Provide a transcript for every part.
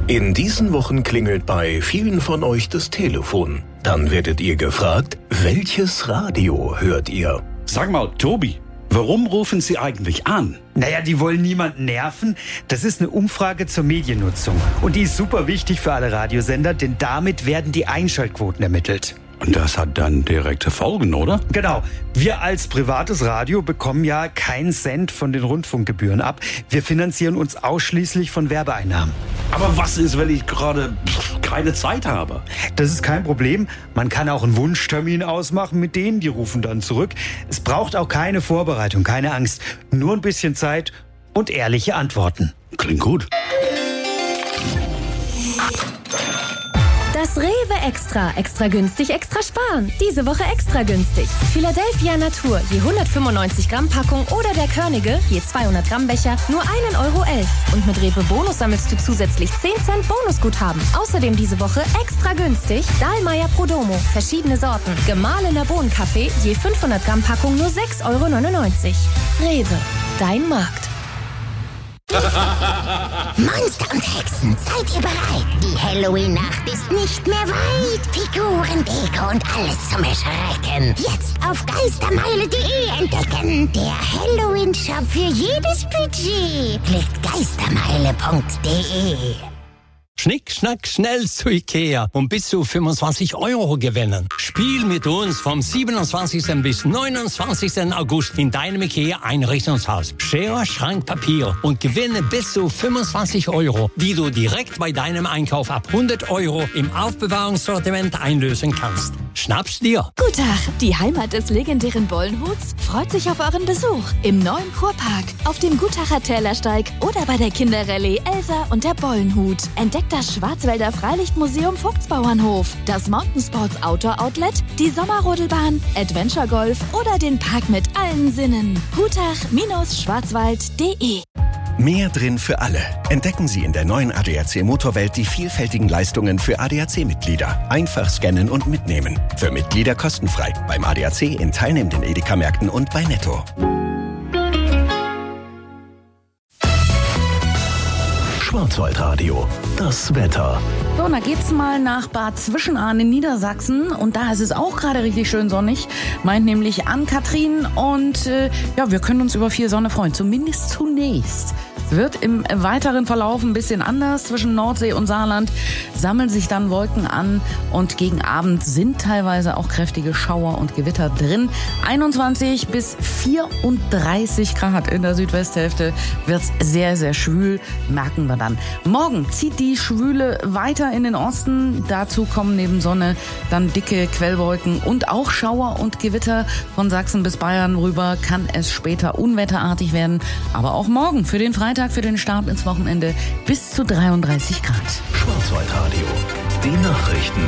In diesen Wochen klingelt bei vielen von euch das Telefon. Dann werdet ihr gefragt, welches Radio hört ihr? Sag mal, Tobi, warum rufen Sie eigentlich an? Naja, die wollen niemanden nerven. Das ist eine Umfrage zur Mediennutzung. Und die ist super wichtig für alle Radiosender, denn damit werden die Einschaltquoten ermittelt. Und das hat dann direkte Folgen, oder? Genau. Wir als privates Radio bekommen ja keinen Cent von den Rundfunkgebühren ab. Wir finanzieren uns ausschließlich von Werbeeinnahmen. Aber was ist, wenn ich gerade keine Zeit habe? Das ist kein Problem. Man kann auch einen Wunschtermin ausmachen mit denen, die rufen dann zurück. Es braucht auch keine Vorbereitung, keine Angst. Nur ein bisschen Zeit und ehrliche Antworten. Klingt gut. Das Rewe Extra. Extra günstig, extra sparen. Diese Woche extra günstig. Philadelphia Natur, je 195 Gramm Packung oder der Körnige, je 200 Gramm Becher, nur 1,11 Euro. Und mit Rewe Bonus sammelst du zusätzlich 10 Cent Bonusguthaben. Außerdem diese Woche extra günstig Dahlmeier Prodomo, verschiedene Sorten. Gemahlener Bohnenkaffee, je 500 Gramm Packung, nur 6,99 Euro. Rewe, dein Markt. Monster und Hexen, seid ihr bereit? Die Halloween-Nacht ist nicht mehr weit. Figuren, Deko und alles zum Erschrecken. Jetzt auf geistermeile.de entdecken. Der Halloween-Shop für jedes Budget. Klickt geistermeile.de. Schnick, schnack, schnell zu Ikea und bis zu 25 Euro gewinnen. Spiel mit uns vom 27. bis 29. August in deinem Ikea-Einrichtungshaus. Schere, Schrank, Papier und gewinne bis zu 25 Euro, die du direkt bei deinem Einkauf ab 100 Euro im Aufbewahrungssortiment einlösen kannst. Schnapp's dir! Gutach, die Heimat des legendären Bollenhuts, freut sich auf euren Besuch im neuen Kurpark, auf dem Gutacher Tälersteig oder bei der Kinderrallye Elsa und der Bollenhut. Entdeckt das Schwarzwälder Freilichtmuseum Vogtsbauernhof, das Mountainsports Outdoor Outlet, die Sommerrodelbahn, Adventure Golf oder den Park mit allen Sinnen. Gutach-schwarzwald.de. Mehr drin für alle. Entdecken Sie in der neuen ADAC Motorwelt die vielfältigen Leistungen für ADAC-Mitglieder. Einfach scannen und mitnehmen. Für Mitglieder kostenfrei. Beim ADAC in teilnehmenden Edeka-Märkten und bei Netto. Schwarzwaldradio, das Wetter. So, und da geht's mal nach Bad Zwischenahn in Niedersachsen. Und da ist es auch gerade richtig schön sonnig. Meint nämlich Ann-Kathrin. Und ja, wir können uns über viel Sonne freuen. Zumindest zunächst. Es wird im weiteren Verlauf ein bisschen anders. Zwischen Nordsee und Saarland sammeln sich dann Wolken an. Und gegen Abend sind teilweise auch kräftige Schauer und Gewitter drin. 21 bis 34 Grad in der Südwesthälfte wird's sehr, sehr schwül. Merken wir dann. Morgen zieht die Schwüle weiter in den Osten. Dazu kommen neben Sonne dann dicke Quellwolken und auch Schauer und Gewitter. Von Sachsen bis Bayern rüber kann es später unwetterartig werden. Aber auch morgen für den Freitag, für den Start ins Wochenende bis zu 33 Grad. Schwarzwaldradio, die Nachrichten.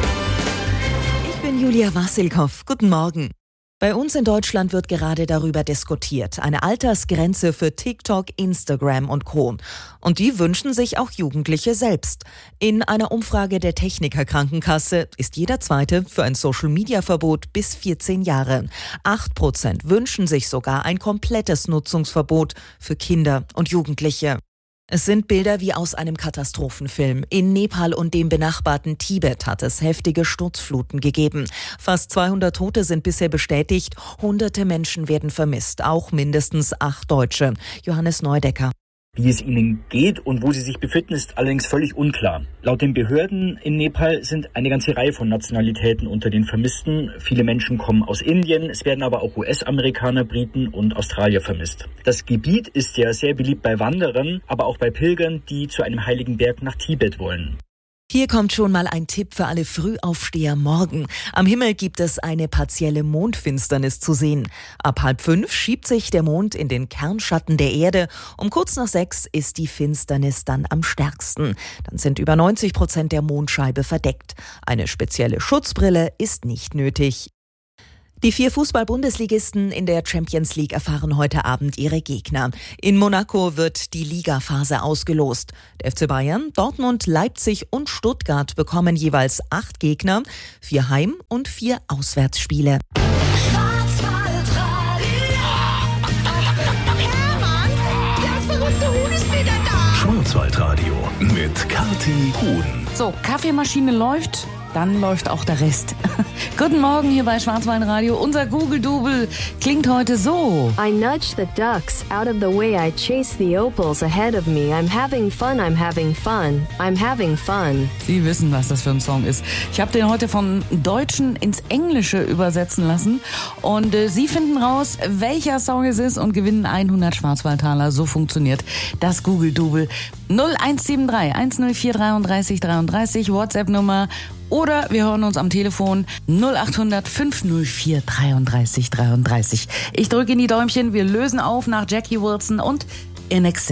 Ich bin Julia Wassilkow. Guten Morgen. Bei uns in Deutschland wird gerade darüber diskutiert. Eine Altersgrenze für TikTok, Instagram und Co. Und die wünschen sich auch Jugendliche selbst. In einer Umfrage der Techniker Krankenkasse ist jeder Zweite für ein Social-Media-Verbot bis 14 Jahre. 8% wünschen sich sogar ein komplettes Nutzungsverbot für Kinder und Jugendliche. Es sind Bilder wie aus einem Katastrophenfilm. In Nepal und dem benachbarten Tibet hat es heftige Sturzfluten gegeben. Fast 200 Tote sind bisher bestätigt. Hunderte Menschen werden vermisst, auch mindestens 8 Deutsche. Johannes Neudecker. Wie es ihnen geht und wo sie sich befinden, ist allerdings völlig unklar. Laut den Behörden in Nepal sind eine ganze Reihe von Nationalitäten unter den Vermissten. Viele Menschen kommen aus Indien, es werden aber auch US-Amerikaner, Briten und Australier vermisst. Das Gebiet ist ja sehr beliebt bei Wanderern, aber auch bei Pilgern, die zu einem heiligen Berg nach Tibet wollen. Hier kommt schon mal ein Tipp für alle Frühaufsteher morgen. Am Himmel gibt es eine partielle Mondfinsternis zu sehen. Ab 4:30 schiebt sich der Mond in den Kernschatten der Erde. Um kurz nach 6 ist die Finsternis dann am stärksten. Dann sind über 90% der Mondscheibe verdeckt. Eine spezielle Schutzbrille ist nicht nötig. Die 4 Fußball-Bundesligisten in der Champions League erfahren heute Abend ihre Gegner. In Monaco wird die Ligaphase ausgelost. Der FC Bayern, Dortmund, Leipzig und Stuttgart bekommen jeweils 8 Gegner, 4 Heim- und 4 Auswärtsspiele. Schwarzwald Schwarzwaldradio mit Kathi Huhn. So, Kaffeemaschine läuft, dann läuft auch der Rest. Guten Morgen hier bei Schwarzwaldradio. Unser Google-Double klingt heute so. I nudge the ducks out of the way. I chase the opals ahead of me. I'm having fun, I'm having fun, I'm having fun. Sie wissen, was das für ein Song ist. Ich habe den heute vom Deutschen ins Englische übersetzen lassen. Und Sie finden raus, welcher Song es ist und gewinnen 100 Schwarzwaldtaler. So funktioniert das Google-Double. 0173 104 33 33, WhatsApp-Nummer. Oder wir hören uns am Telefon 0800 504 33 33. Ich drücke in die Däumchen, wir lösen auf nach Jackie Wilson und In Excess.